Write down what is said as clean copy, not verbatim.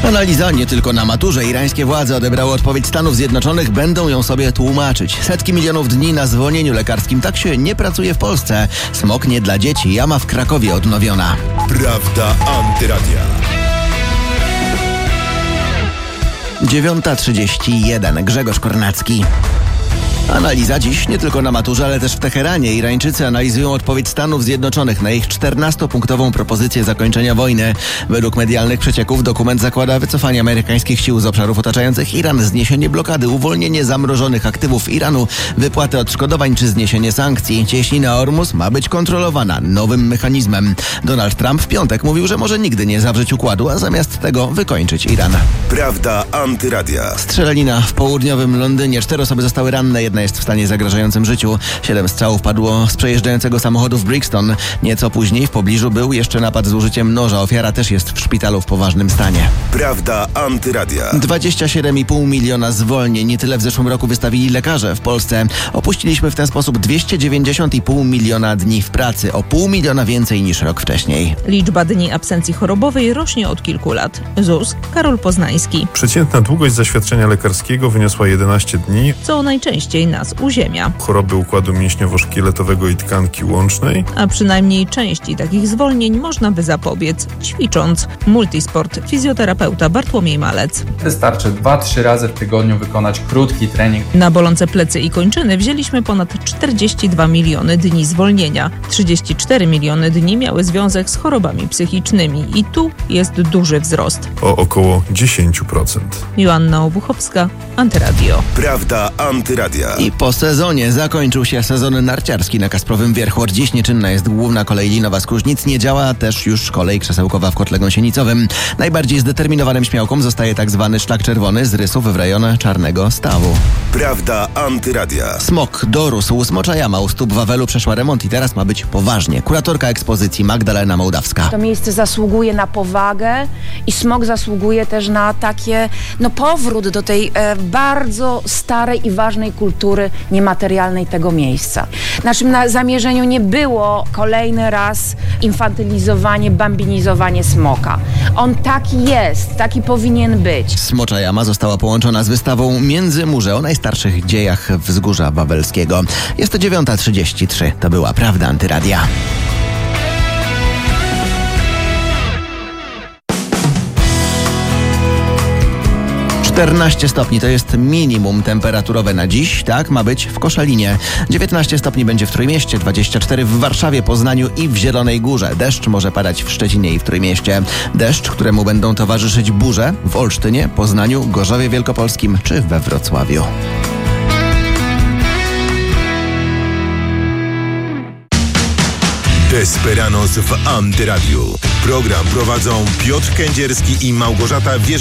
Analiza nie tylko na maturze. Irańskie władze odebrały odpowiedź Stanów Zjednoczonych. Będą ją sobie tłumaczyć. Setki milionów dni na zwolnieniu lekarskim. Tak się nie pracuje w Polsce. Smog nie dla dzieci. Jama w Krakowie odnowiona. Prawda Antyradia. 9:31. Grzegorz Kornacki. Analiza dziś nie tylko na maturze, ale też w Teheranie. Irańczycy analizują odpowiedź Stanów Zjednoczonych na ich 14-punktową propozycję zakończenia wojny. Według medialnych przecieków dokument zakłada wycofanie amerykańskich sił z obszarów otaczających Iran, zniesienie blokady, uwolnienie zamrożonych aktywów Iranu, wypłatę odszkodowań czy zniesienie sankcji. Cieśnina Ormus ma być kontrolowana nowym mechanizmem. Donald Trump w piątek mówił, że może nigdy nie zawrzeć układu, a zamiast tego wykończyć Iran. Prawda Antyradia. Strzelanina w południowym Londynie. 4 osoby zostały ranne, jedna jest w stanie zagrażającym życiu. 7 strzałów padło z przejeżdżającego samochodu w Brixton. Nieco później w pobliżu był jeszcze napad z użyciem noża. Ofiara też jest w szpitalu w poważnym stanie. Prawda Antyradia. 27,5 miliona zwolnień. Tyle w zeszłym roku wystawili lekarze w Polsce. Opuściliśmy w ten sposób 290,5 miliona dni w pracy. O 0,5 miliona więcej niż rok wcześniej. Liczba dni absencji chorobowej rośnie od kilku lat. ZUS, Karol Poznański. Przeciętna długość zaświadczenia lekarskiego wyniosła 11 dni. Co najczęściej nas uziemia. Choroby układu mięśniowo-szkieletowego i tkanki łącznej. A przynajmniej części takich zwolnień można by zapobiec ćwicząc. Multisport. Fizjoterapeuta Bartłomiej Malec. Wystarczy 2-3 razy w tygodniu wykonać krótki trening. Na bolące plecy i kończyny wzięliśmy ponad 42 miliony dni zwolnienia. 34 miliony dni miały związek z chorobami psychicznymi. I tu jest duży wzrost. O około 10%. Joanna Obuchowska, Antyradio. Prawda Antyradia. I po sezonie zakończył się sezon narciarski na Kasprowym Wierchu. Od dziś nieczynna jest główna kolej linowa z Krużnic. Nie działa też już kolej krzesełkowa w Kotle Gąsienicowym. Najbardziej zdeterminowanym śmiałkom zostaje tak zwany szlak czerwony z Rysów w rejon Czarnego Stawu. Prawda Antyradia. Smog dorósł. Smocza Jama u stóp Wawelu przeszła remont i teraz ma być poważnie. Kuratorka ekspozycji Magdalena Mołdawska. To miejsce zasługuje na powagę i smog zasługuje też na takie powrót do tej bardzo starej i ważnej kultury niematerialnej tego miejsca. Naszym zamierzeniu nie było kolejny raz infantylizowanie, bambinizowanie smoka. On taki jest, taki powinien być. Smocza Jama została połączona z wystawą Międzymurze o najstarszych dziejach Wzgórza Wawelskiego. Jest to 9:33. To była Prawda Antyradia. - 14 stopni to jest minimum temperaturowe na dziś. Tak ma być w Koszalinie. 19 stopni będzie w Trójmieście, 24 w Warszawie, Poznaniu i w Zielonej Górze. Deszcz może padać w Szczecinie i w Trójmieście. Deszcz, któremu będą towarzyszyć burze w Olsztynie, Poznaniu, Gorzowie Wielkopolskim czy we Wrocławiu. Desperanos w Antyradiu. Program prowadzą Piotr Kędzierski i Małgorzata Wierzchowska.